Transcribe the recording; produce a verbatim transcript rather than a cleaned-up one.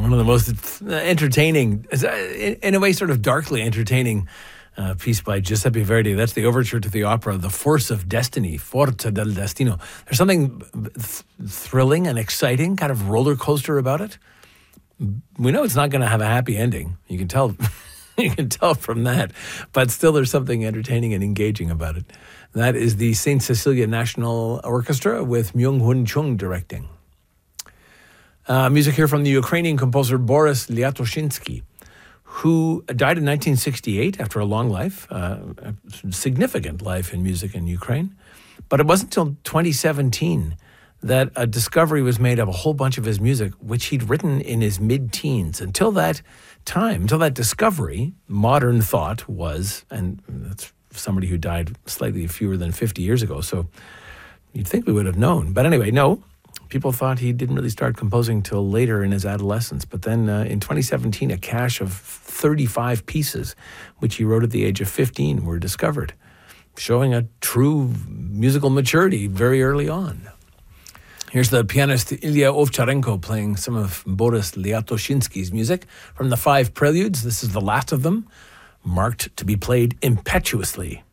one of the most entertaining, in a way, sort of darkly entertaining uh, piece by Giuseppe Verdi. That's the overture to the opera, The Force of Destiny, Forza del Destino. There's something th- thrilling and exciting, kind of roller coaster about it. We know it's not going to have a happy ending. You can tell, you can tell from that. But still, there's something entertaining and engaging about it. That is the Saint Cecilia National Orchestra with Myung-Hun Chung directing. Uh, music here from the Ukrainian composer Boris Liatoshinsky, who died in nineteen sixty-eight after a long life, uh, a significant life in music in Ukraine. But it wasn't until twenty seventeen that a discovery was made of a whole bunch of his music, which he'd written in his mid-teens. Until that time, until that discovery, modern thought was, and that's somebody who died slightly fewer than fifty years ago, so you'd think we would have known. But anyway, no. People thought he didn't really start composing till later in his adolescence. But then uh, in twenty seventeen, a cache of thirty-five pieces, which he wrote at the age of fifteen, were discovered, showing a true musical maturity very early on. Here's the pianist Ilya Ovcharenko playing some of Boris Liatoshinsky's music from the five preludes. This is the last of them, marked to be played impetuously.